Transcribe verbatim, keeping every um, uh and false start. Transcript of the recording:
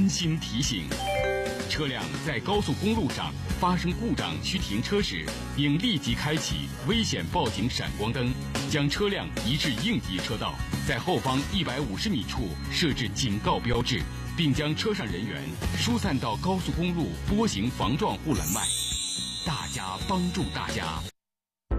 温馨提醒：车辆在高速公路上发生故障需停车时，应立即开启危险报警闪光灯，将车辆移至应急车道，在后方一百五十米处设置警告标志，并将车上人员疏散到高速公路波形防撞护栏外。大家帮助大家。